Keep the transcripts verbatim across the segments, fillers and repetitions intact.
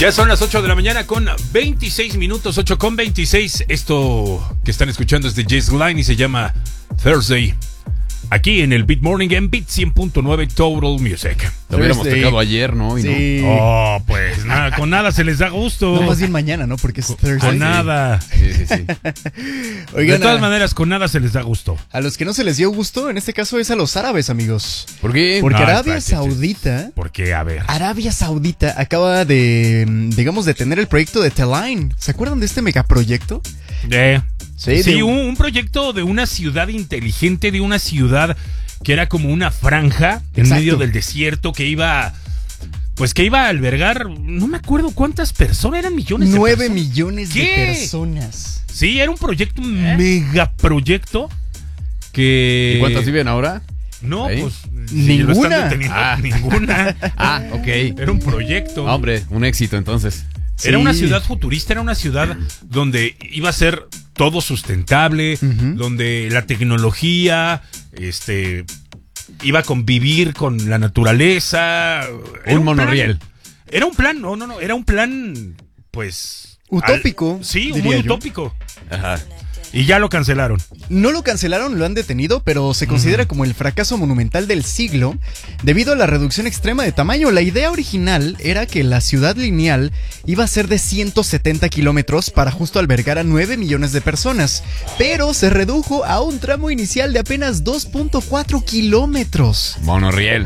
Ya son las ocho de la mañana con veintiséis minutos, ocho con veintiséis. Esto que están escuchando es de Jazz Line y se llama Thursday. Aquí en el Beat Morning en Beat cien punto nueve Total Music. Lo hubiéramos tocado ayer, ¿no? Y sí. no. Oh, pues nada, con nada se les da gusto. No, más bien mañana, ¿no? Porque es Thursday. Con nada. Sí, sí, sí. Oigan, de todas a, maneras, con nada se les da gusto. a los que no se les dio gusto, en este caso es a los árabes, amigos. ¿Por qué? Porque No, Arabia espérate, Saudita... Porque, a ver. Arabia Saudita acaba de, digamos, de tener el proyecto de T-Line. ¿Se acuerdan de este megaproyecto? Eh, Sí, sí, de- un, un proyecto de una ciudad inteligente, de una ciudad que era como una franja en Exacto. medio del desierto que iba... Pues que iba a albergar, no me acuerdo cuántas personas, eran millones de Nueve personas. millones ¿Qué? de personas. Sí, era un proyecto, un ¿Eh? megaproyecto que... ¿Y cuántas viven ahora? No, ¿Ahí? pues... Ninguna. lo están deteniendo, Ah. Ninguna. Ah, ok. Era un proyecto. Hombre, un éxito entonces. Era Sí. una ciudad futurista, era una ciudad donde iba a ser todo sustentable, Ujú. donde la tecnología, este, iba a convivir con la naturaleza. Era Un monorriel. plan- Era un plan, no, no, no, era un plan, pues... Utópico, al- sí, diría muy yo. utópico. Ajá. Y ya lo cancelaron. No lo cancelaron, lo han detenido, pero se considera como el fracaso monumental del siglo debido a la reducción extrema de tamaño. La idea original era que la ciudad lineal iba a ser de ciento setenta kilómetros para justo albergar a nueve millones de personas, pero se redujo a un tramo inicial de apenas dos punto cuatro kilómetros. Monorriel.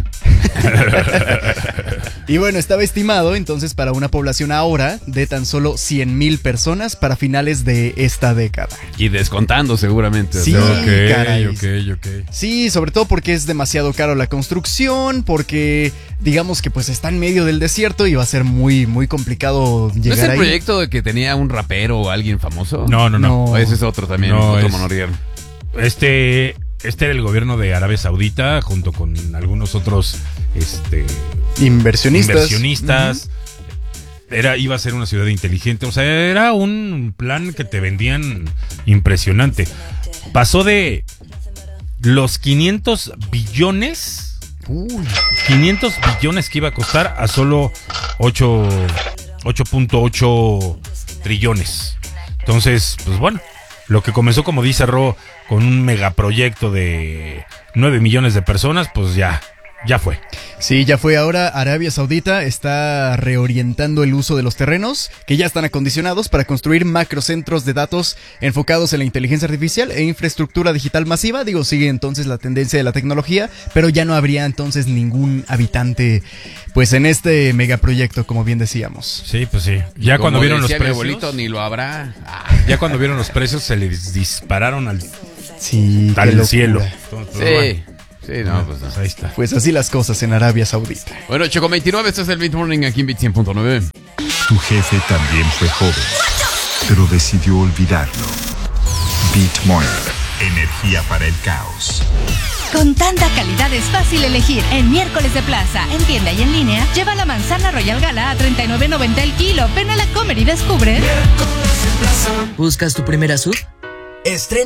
Y bueno, estaba estimado entonces para una población ahora de tan solo cien mil personas para finales de esta década. Y descontando seguramente. o Sí. sea, caray. ok, ok. Sí, sobre todo porque es demasiado caro la construcción, porque digamos que pues está en medio del desierto y va a ser muy, muy complicado ¿No llegar es el ahí. proyecto de que tenía un rapero o alguien famoso? No, no, no. No. O ese es otro también, No, otro es- monorriel. Este, este era el gobierno de Arabia Saudita junto con algunos otros, este... Inversionistas. inversionistas. Era, iba a ser una ciudad inteligente. O sea, era un plan que te vendían impresionante. Pasó de los quinientos billones, Uy, quinientos billones que iba a costar a solo ocho punto ocho trillones. Entonces, pues bueno, lo que comenzó, como dice Ro, con un megaproyecto de nueve millones de personas, pues ya, ya fue. sí, ya fue. Ahora Arabia Saudita está reorientando el uso de los terrenos que ya están acondicionados para construir macrocentros de datos enfocados en la inteligencia artificial e infraestructura digital masiva. Digo, sigue entonces la tendencia de la tecnología, pero ya no habría entonces ningún habitante pues en este megaproyecto, como bien decíamos. Sí, pues sí. Ya Como cuando vieron los decía mi precios, abuelito, ni lo habrá. Ah, ya cuando vieron los precios se les dispararon al, Sí, qué al locura. cielo. Entonces, pues, sí. bueno, Sí, no, pues no. pues ahí está. Pues así las cosas en Arabia Saudita. Bueno, ocho con veintinueve, esto es el Beat Morning aquí en Beat cien punto nueve. Tu jefe también fue joven, pero decidió olvidarlo. Beat Morning. Energía para el caos. Con tanta calidad es fácil elegir. En miércoles de plaza, en tienda y en línea, lleva la manzana Royal Gala a treinta y nueve noventa el kilo. Ven a la Comer y descubre. ¿Buscas tu primera sub? Estrena